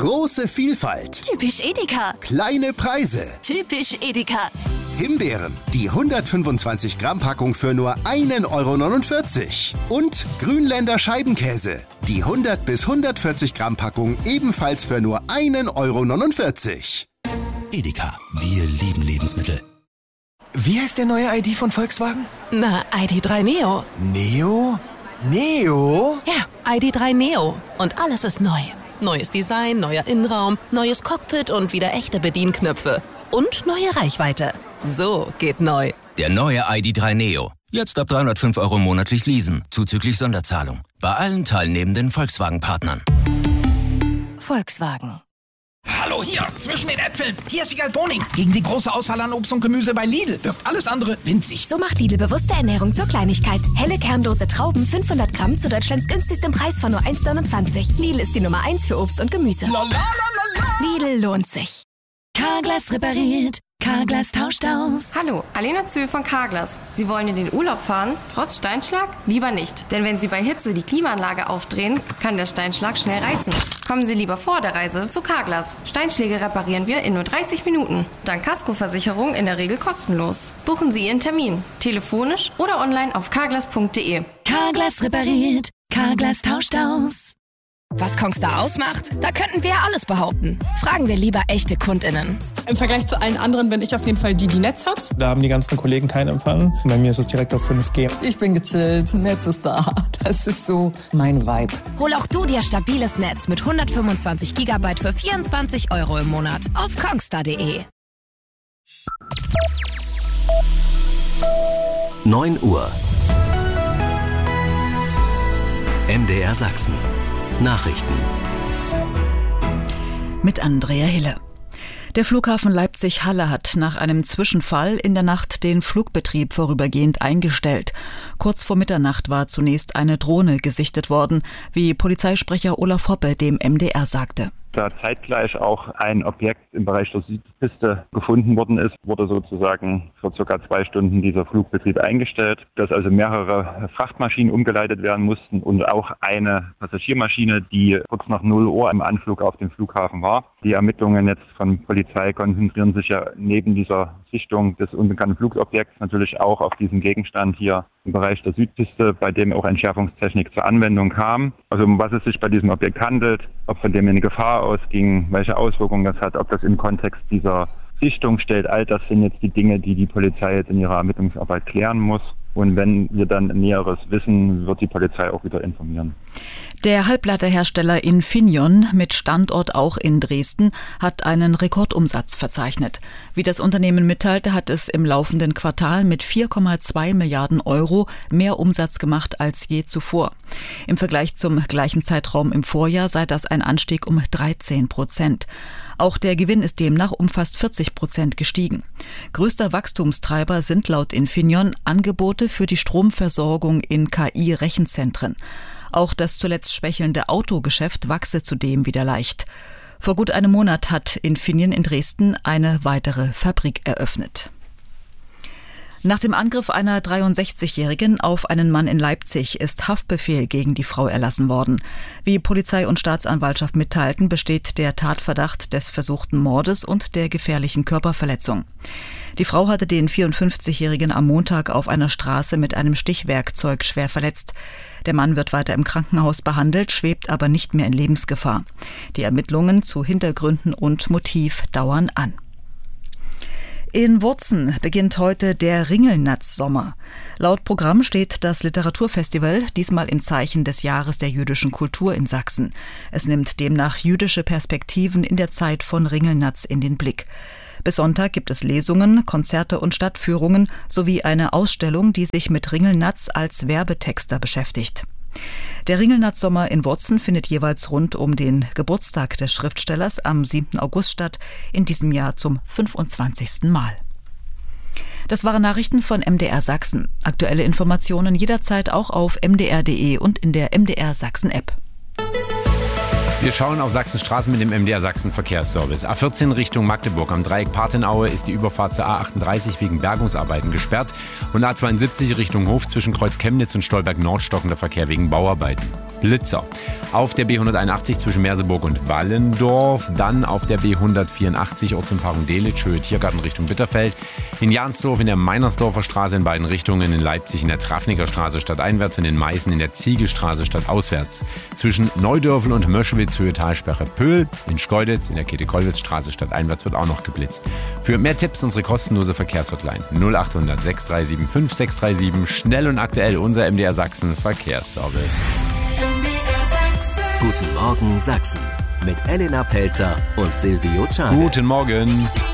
Große Vielfalt. Typisch Edeka. Kleine Preise. Typisch Edeka. Himbeeren, die 125 Gramm Packung für nur 1,49 €. Und Grünländer Scheibenkäse, die 100 bis 140 Gramm Packung ebenfalls für nur 1,49 €. Edeka, wir lieben Lebensmittel. Wie heißt der neue ID von Volkswagen? Na, ID.3 Neo. Neo? Neo? Ja, ID.3 Neo. Und alles ist neu. Neues Design, neuer Innenraum, neues Cockpit und wieder echte Bedienknöpfe. Und neue Reichweite. So geht neu. Der neue ID.3 Neo. Jetzt ab 305 € monatlich leasen, zuzüglich Sonderzahlung. Bei allen teilnehmenden Volkswagen-Partnern. Volkswagen. Hallo, hier, zwischen den Äpfeln. Hier ist Wiegald Boning. Gegen die große Auswahl an Obst und Gemüse bei Lidl wirkt alles andere winzig. So macht Lidl bewusste Ernährung zur Kleinigkeit. Helle, kernlose Trauben, 500 Gramm zu Deutschlands günstigstem Preis von nur 1,29 €. Lidl ist die Nummer 1 für Obst und Gemüse. Lidl lohnt sich. Carglass repariert. Carglass tauscht aus. Hallo, Alena Zöhl von Carglass. Sie wollen in den Urlaub fahren, trotz Steinschlag? Lieber nicht. Denn wenn Sie bei Hitze die Klimaanlage aufdrehen, kann der Steinschlag schnell reißen. Kommen Sie lieber vor der Reise zu Carglass. Steinschläge reparieren wir in nur 30 Minuten. Dank Kaskoversicherung in der Regel kostenlos. Buchen Sie Ihren Termin. Telefonisch oder online auf carglass.de. Carglass repariert. Carglass tauscht aus. Was Kongstar ausmacht? Da könnten wir ja alles behaupten. Fragen wir lieber echte KundInnen. Im Vergleich zu allen anderen bin ich auf jeden Fall die Netz hat. Da haben die ganzen Kollegen keinen Empfang. Bei mir ist es direkt auf 5G. Ich bin gechillt, Netz ist da. Das ist so mein Vibe. Hol auch du dir stabiles Netz mit 125 GB für 24 € im Monat auf kongstar.de. 9 Uhr. MDR Sachsen. Nachrichten. Mit Andrea Hille. Der Flughafen Leipzig-Halle hat nach einem Zwischenfall in der Nacht den Flugbetrieb vorübergehend eingestellt. Kurz vor Mitternacht war zunächst eine Drohne gesichtet worden, wie Polizeisprecher Olaf Hoppe dem MDR sagte. Da zeitgleich auch ein Objekt im Bereich der Südpiste gefunden worden ist, wurde sozusagen für ca. 2 Stunden dieser Flugbetrieb eingestellt, dass also mehrere Frachtmaschinen umgeleitet werden mussten und auch eine Passagiermaschine, die kurz nach 0 Uhr im Anflug auf dem Flughafen war. Die Ermittlungen jetzt von Polizei konzentrieren sich ja neben dieser Sichtung des unbekannten Flugobjekts natürlich auch auf diesen Gegenstand hier im Bereich der Südpiste, bei dem auch Entschärfungstechnik zur Anwendung kam. Also um was es sich bei diesem Objekt handelt, ob von dem eine Gefahr ausging, welche Auswirkungen das hat, ob das im Kontext dieser Sichtung stellt. All das sind jetzt die Dinge, die die Polizei jetzt in ihrer Ermittlungsarbeit klären muss. Und wenn wir dann Näheres wissen, wird die Polizei auch wieder informieren. Der Halbleiterhersteller Infineon mit Standort auch in Dresden hat einen Rekordumsatz verzeichnet. Wie das Unternehmen mitteilte, hat es im laufenden Quartal mit 4,2 Milliarden € mehr Umsatz gemacht als je zuvor. Im Vergleich zum gleichen Zeitraum im Vorjahr sei das ein Anstieg um 13%. Auch der Gewinn ist demnach um fast 40% gestiegen. Größter Wachstumstreiber sind laut Infineon Angebote für die Stromversorgung in KI-Rechenzentren. Auch das zuletzt schwächelnde Autogeschäft wachse zudem wieder leicht. Vor gut einem Monat hat Infineon in Dresden eine weitere Fabrik eröffnet. Nach dem Angriff einer 63-Jährigen auf einen Mann in Leipzig ist Haftbefehl gegen die Frau erlassen worden. Wie Polizei und Staatsanwaltschaft mitteilten, besteht der Tatverdacht des versuchten Mordes und der gefährlichen Körperverletzung. Die Frau hatte den 54-Jährigen am Montag auf einer Straße mit einem Stichwerkzeug schwer verletzt. Der Mann wird weiter im Krankenhaus behandelt, schwebt aber nicht mehr in Lebensgefahr. Die Ermittlungen zu Hintergründen und Motiv dauern an. In Wurzen beginnt heute der Ringelnatz-Sommer. Laut Programm steht das Literaturfestival diesmal im Zeichen des Jahres der jüdischen Kultur in Sachsen. Es nimmt demnach jüdische Perspektiven in der Zeit von Ringelnatz in den Blick. Bis Sonntag gibt es Lesungen, Konzerte und Stadtführungen sowie eine Ausstellung, die sich mit Ringelnatz als Werbetexter beschäftigt. Der Ringelnatz-Sommer in Wurzen findet jeweils rund um den Geburtstag des Schriftstellers am 7. August statt, in diesem Jahr zum 25. Mal. Das waren Nachrichten von MDR Sachsen. Aktuelle Informationen jederzeit auch auf mdr.de und in der MDR Sachsen-App. Wir schauen auf Sachsens Straßen mit dem MDR Sachsen Verkehrsservice. A14 Richtung Magdeburg. Am Dreieck Parthenaue ist die Überfahrt zur A38 wegen Bergungsarbeiten gesperrt. Und A72 Richtung Hof zwischen Kreuz Chemnitz und Stolberg Nord stockender Verkehr wegen Bauarbeiten. Blitzer. Auf der B181 zwischen Merseburg und Wallendorf, dann auf der B184 Ortsumfahrung Delitzsch, Höhe Tiergarten Richtung Bitterfeld, in Jahnsdorf in der Meinersdorfer Straße in beiden Richtungen, in Leipzig in der Trafniker Straße stadteinwärts und in Meißen in der Ziegelstraße stadtauswärts. Zwischen Neudörfel und Möschwitz Höhe Talsperre Pöhl, in Schkeuditz in der Käthe-Kollwitz-Straße stadteinwärts wird auch noch geblitzt. Für mehr Tipps unsere kostenlose Verkehrshotline 0800 637 5637, schnell und aktuell unser MDR Sachsen Verkehrsservice. Guten Morgen Sachsen mit Elena Pelzer und Silvio Czarne. Guten Morgen.